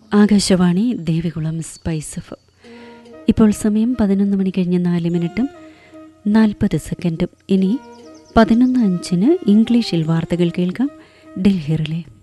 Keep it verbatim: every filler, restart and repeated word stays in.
Akashvani Devikulam spice F. ഇപ്പോൾ സമയം പതിനൊന്ന് മണി കഴിഞ്ഞ് നാല് മിനിറ്റും നാൽപ്പത് സെക്കൻഡും. ഇനി പതിനൊന്ന് അഞ്ചിന് ഇംഗ്ലീഷിൽ വാർത്തകൾ കേൾക്കാം ഡൽഹിയിലെ.